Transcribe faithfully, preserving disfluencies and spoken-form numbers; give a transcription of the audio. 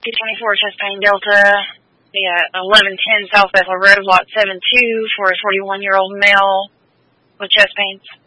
Whiskey twenty-four, chest pain, Delta. Yeah, eleven ten South Bethel Road, lot seven two, for a forty-one-year-old male with chest pains.